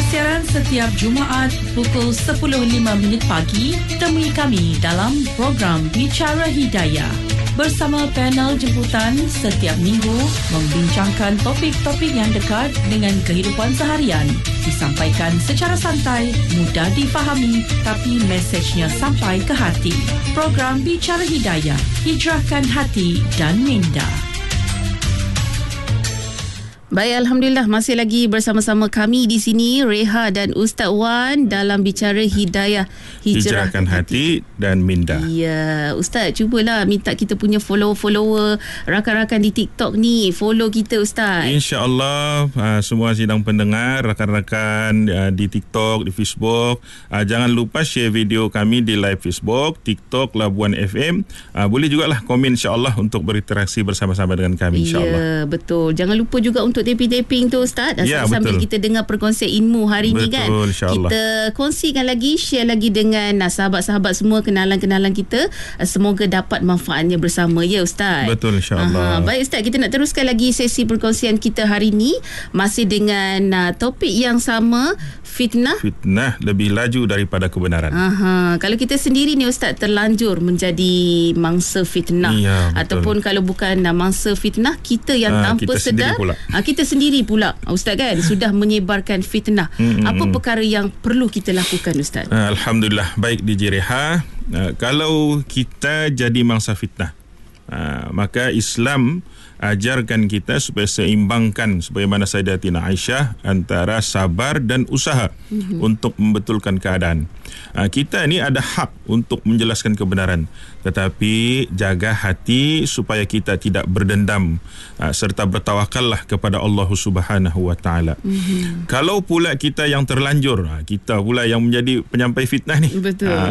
Bersiaran setiap Jumaat pukul 10.05 pagi. Temui kami dalam program Bicara Hidayah bersama panel jemputan setiap minggu membincangkan topik-topik yang dekat dengan kehidupan seharian. Disampaikan secara santai, mudah difahami tapi mesejnya sampai ke hati. Program Bicara Hidayah, hijrahkan hati dan minda. Baik, Alhamdulillah masih lagi bersama-sama kami di sini, Reha dan Ustaz Wan dalam Bicara Hidayah, hijrahkan hati dan minda. Ya, Ustaz, cubalah minta kita punya follower rakan-rakan di TikTok ni follow kita, Ustaz. InsyaAllah semua sidang pendengar, rakan-rakan di TikTok, di Facebook, jangan lupa share video kami di live Facebook, TikTok Labuan FM. Boleh jugalah komen insyaAllah untuk berinteraksi bersama-sama dengan kami insyaAllah. Ya, betul. Jangan lupa juga untuk taping-taping tu, Ustaz. Ya, sambil betul. kita dengar perkongsian ilmu hari ni kan. Kita kongsikan lagi, share lagi dengan sahabat-sahabat semua, kenalan-kenalan kita. Semoga dapat manfaatnya bersama, ya Ustaz. Betul, insyaAllah. Baik Ustaz, kita nak teruskan lagi sesi perkongsian kita hari ni. Masih dengan topik yang sama, fitnah. Fitnah lebih laju daripada kebenaran. Kalau kita sendiri ni Ustaz terlanjur menjadi mangsa fitnah, ya, ataupun kalau bukan mangsa fitnah, kita yang tanpa kita sedar, kita sendiri pula Ustaz kan sudah menyebarkan fitnah. Apa perkara yang perlu kita lakukan, Ustaz? Alhamdulillah. Baik DJ Reha, kalau kita jadi mangsa fitnah, maka Islam ajarkan kita supaya seimbangkan sebagaimana Sayyidatina Aisyah antara sabar dan usaha untuk membetulkan keadaan. Kita ni ada hak untuk menjelaskan kebenaran, tetapi jaga hati supaya kita tidak berdendam, serta bertawakallah kepada Allah Subhanahu wa taala. Kalau pula kita yang terlanjur, kita pula yang menjadi penyampai fitnah ni,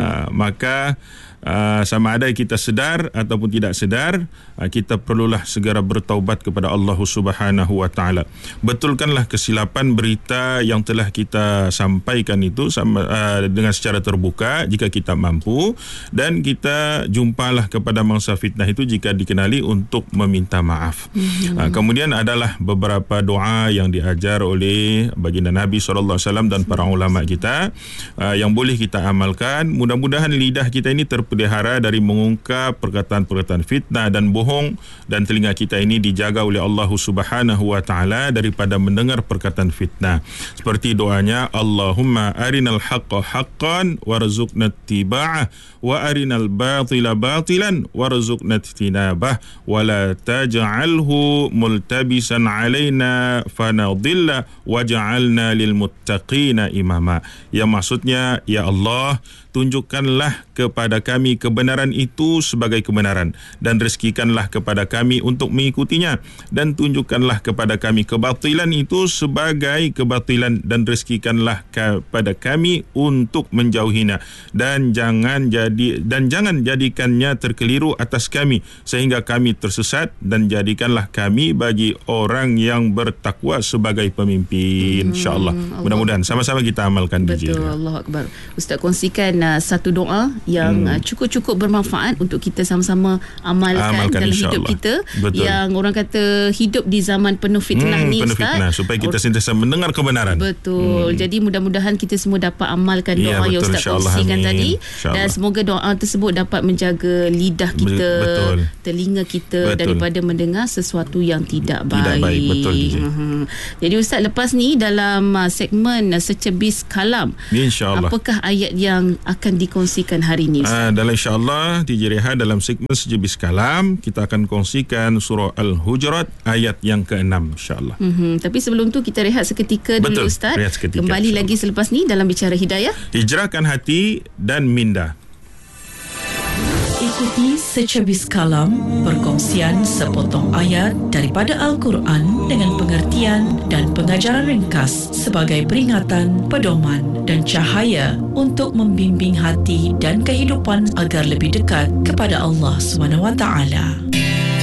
maka sama ada kita sedar ataupun tidak sedar, kita perlulah segera bertaubat kepada Allah Subhanahu wa taala. Betulkanlah kesilapan berita yang telah kita sampaikan itu dengan secara terbuka jika kita mampu, dan kita jumpalah kepada mangsa fitnah itu jika dikenali untuk meminta maaf. Kemudian adalah beberapa doa yang diajar oleh baginda Nabi SAW dan para ulama kita yang boleh kita amalkan. Mudah-mudahan lidah kita ini terpelihara dari mengungkap perkataan-perkataan fitnah dan bohong, dan telinga kita ini dijaga oleh Allah Subhanahu wa taala daripada mendengar perkataan fitnah. Seperti doanya, Allahumma arinal haqqa haqqan warzuqna ittiba'ah wa arinal batila batilan warzuqna ijtinabah wa la taj'alhu multabisan alaina fanadilla waj'alna lil muttaqina imama. Yang maksudnya, ya Allah, tunjukkanlah kepada kami kebenaran itu sebagai kebenaran, dan rezekikanlah kepada kami untuk mengikutinya, dan tunjukkanlah kepada kami kebatilan itu sebagai kebatilan, dan rezekikanlah kepada kami untuk menjauhinya, dan jangan jadikannya terkeliru atas kami sehingga kami tersesat, dan jadikanlah kami bagi orang yang bertakwa sebagai pemimpin. InsyaAllah. Mudah-mudahan sama-sama kita amalkan. Betul. Allahu Akbar. Ustaz kongsikan satu doa yang cukup-cukup bermanfaat untuk kita sama-sama amalkan dalam hidup kita. Betul. Yang orang kata hidup di zaman penuh fitnah ni, penuh Ustaz, fitnah, supaya kita sentiasa mendengar kebenaran. Betul. Jadi mudah-mudahan kita semua dapat amalkan doa yang Ustaz kongsikan tadi, dan semoga doa tersebut dapat menjaga lidah kita, telinga kita daripada mendengar sesuatu yang tidak baik. Betul. Jadi Ustaz, lepas ni dalam segmen secebis kalam, InsyaAllah, apakah ayat yang akan dikongsikan hari ini, Ustaz? Dalam insyaAllah DJ Reha, dalam segmen secebis kalam kita akan kongsikan surah Al-Hujurat ayat yang ke-6 insyaAllah. Tapi sebelum tu kita rehat seketika dulu, Ustaz. Kembali lagi selepas ni dalam Bicara Hidayah, hijrahkan hati dan minda. Ikuti secebis kalam, perkongsian sepotong ayat daripada Al-Quran dengan pengertian dan pengajaran ringkas sebagai peringatan, pedoman dan cahaya untuk membimbing hati dan kehidupan agar lebih dekat kepada Allah SWT.